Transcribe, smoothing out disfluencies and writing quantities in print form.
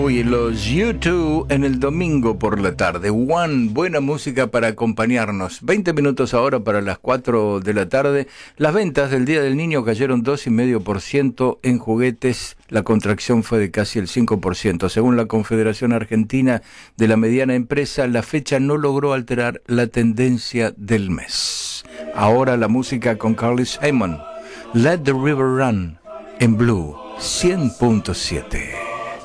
Y los U2 en el domingo por la tarde. One, buena música para acompañarnos. 20 minutos ahora para las 4 de la tarde. Las ventas del Día del Niño cayeron 2,5% en juguetes. La contracción fue de casi el 5%. Según la Confederación Argentina de la Mediana Empresa, la fecha no logró alterar la tendencia del mes. Ahora la música con Carly Simon. Let the River Run en Blue 100.7.